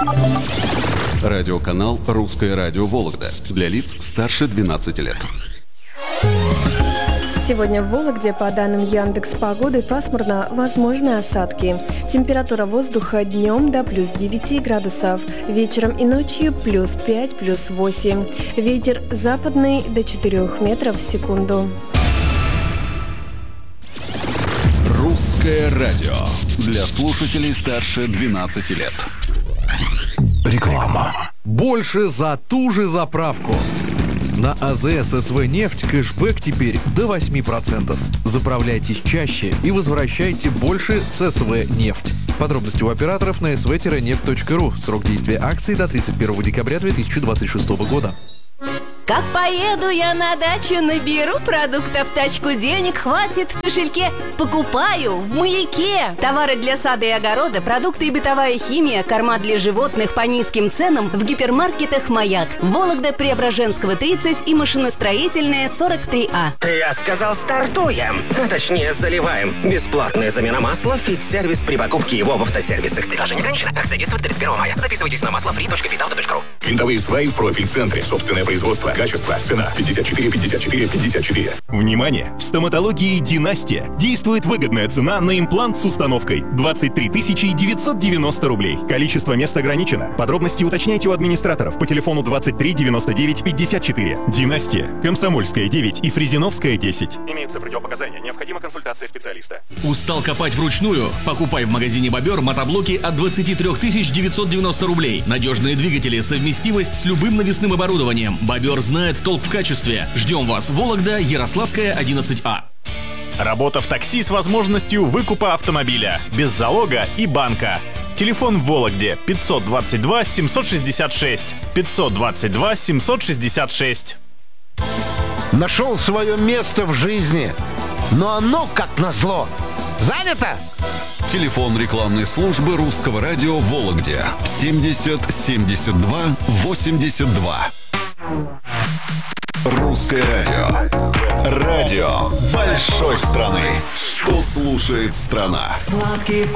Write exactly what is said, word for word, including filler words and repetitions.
Радиоканал «Русское радио Вологда» для лиц старше двенадцати лет. Сегодня в Вологде, по данным Яндекс.Погоды, пасмурно, возможны осадки. Температура воздуха днем до плюс девяти градусов, вечером и ночью плюс пять, плюс восемь. Ветер западный до четырёх метров в секунду. «Русское радио» для слушателей старше двенадцати лет. Реклама. Больше за ту же заправку. На АЗС СВ «Нефть» кэшбэк теперь до восьми процентов. Заправляйтесь чаще и возвращайте больше с СВ «Нефть». Подробности у операторов на эс вэ нефть точка ру. Срок действия акции до тридцать первого декабря две тысячи двадцать шестого года. Как поеду я на дачу, наберу продуктов в тачку, денег хватит в кошельке. Покупаю в «Маяке». Товары для сада и огорода, продукты и бытовая химия, корма для животных по низким ценам в гипермаркетах «Маяк». Вологда, Преображенского, тридцать и машиностроительная, сорок три А. Я сказал, стартуем, а точнее заливаем. Бесплатная замена масла, фит-сервис при покупке его в автосервисах. Предложение ограничено. Акция действует до тридцать первого мая. Записывайтесь на масло фри точка фиталта точка ру. Винтовые сваи в профиль-центре. Собственное производство. Качество. Цена. пятьдесят четыре пятьдесят четыре пятьдесят четыре. Внимание! В стоматологии «Династия» действует выгодная цена на имплант с установкой двадцать три тысячи девятьсот девяносто рублей. Количество мест ограничено. Подробности уточняйте у администраторов по телефону двадцать три девяносто девять пятьдесят четыре. «Династия», Комсомольская, девять и Фрезеновская, десять. Имеются противопоказания. Необходима консультация специалиста. Устал копать вручную? Покупай в магазине «Бобер» мотоблоки от двадцать три тысячи девятьсот девяносто рублей. Надежные двигатели, совместимость с любым навесным оборудованием. «Бобер» знает толк в качестве. Ждем вас. Вологда, Ярославская, одиннадцать А. Работа в такси с возможностью выкупа автомобиля. Без залога и банка. Телефон в Вологде пятьсот двадцать два семьсот шестьдесят шесть. пятьсот двадцать два семьсот шестьдесят шесть. Нашел свое место в жизни, но оно, как назло, занято. Телефон рекламной службы «Русского радио» в Вологде семьдесят семьдесят два восемьдесят два. «Русское радио». Радио большой страны. Что слушает страна?